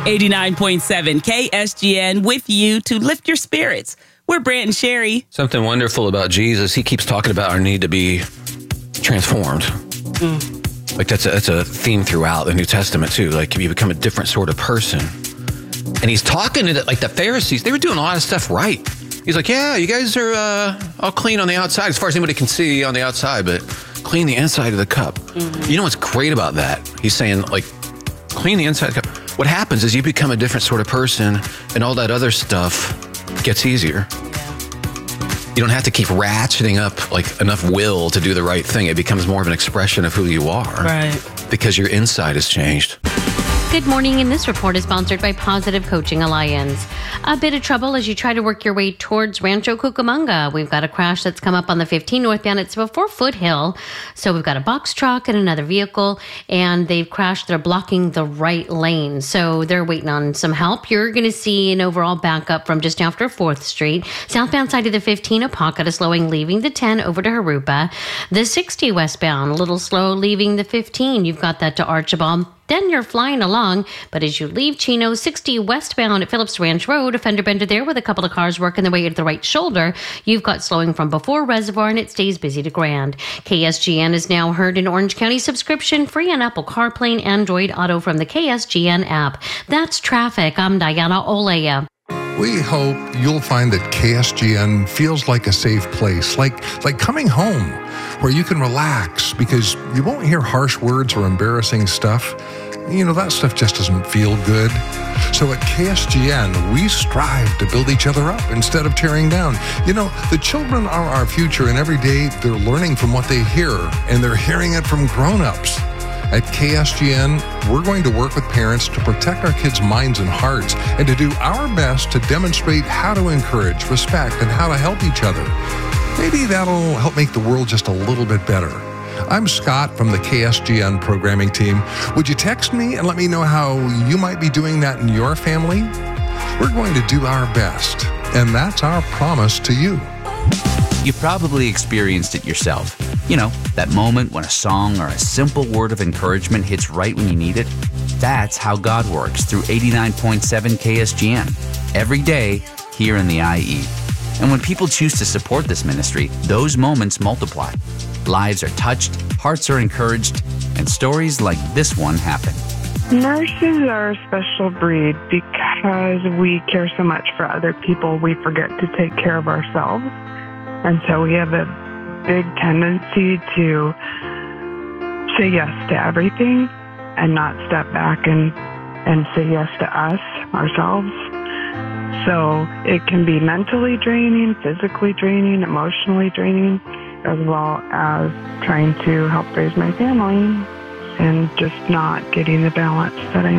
89.7 KSGN with you to lift your spirits. We're Brant and Sherry. Something wonderful about Jesus, he keeps talking about our need to be transformed. Like that's a theme throughout the New Testament too. Like you become a different sort of person. And he's talking to the Pharisees. They were doing a lot of stuff right. He's like, yeah, you guys are all clean on the outside as far as anybody can see on the outside, but clean the inside of the cup. You know what's great about that? He's saying, like, clean the inside of the cup. What happens is you become a different sort of person, and all that other stuff gets easier. You don't have to keep ratcheting up like enough will to do the right thing. It becomes more of an expression of who you are. Right. Because your inside has changed. Good morning, and this report is sponsored by Positive Coaching Alliance. A bit of trouble as you try to work your way towards Rancho Cucamonga. We've got a crash that's come up on the 15 northbound. It's before Foothill. So we've got a box truck and another vehicle, and they've crashed. They're blocking the right lane. So they're waiting on some help. You're going to see an overall backup from just after 4th Street. Southbound side of the 15, a pocket of slowing leaving the 10 over to Harupa. The 60 westbound, a little slow leaving the 15. You've got that to Archibald. Then you're flying along, but as you leave Chino, 60 westbound at Phillips Ranch Road, a fender bender there with a couple of cars working their way to the right shoulder. You've got slowing from before Reservoir, and it stays busy to Grand. KSGN is now heard in Orange County, subscription free on Apple CarPlay and Android Auto from the KSGN app. That's traffic. I'm Diana Olea. We hope you'll find that KSGN feels like a safe place, like coming home, where you can relax because you won't hear harsh words or embarrassing stuff. You know, that stuff just doesn't feel good. So at KSGN, we strive to build each other up instead of tearing down. You know, the children are our future, and every day they're learning from what they hear, and they're hearing it from grown-ups. At KSGN, we're going to work with parents to protect our kids' minds and hearts and to do our best to demonstrate how to encourage, respect, and how to help each other. Maybe that'll help make the world just a little bit better. I'm Scott from the KSGN programming team. Would you text me and let me know how you might be doing that in your family? We're going to do our best, and that's our promise to you. You've probably experienced it yourself. You know, that moment when a song or a simple word of encouragement hits right when you need it. That's how God works through 89.7 KSGN. Every day here in the IE. And when people choose to support this ministry, those moments multiply. Lives are touched, hearts are encouraged, and stories like this one happen. Nurses are a special breed because we care so much for other people, we forget to take care of ourselves. And so we have a big tendency to say yes to everything and not step back and say yes to us, ourselves. So it can be mentally draining, physically draining, emotionally draining, as well as trying to help raise my family and just not getting the balance that I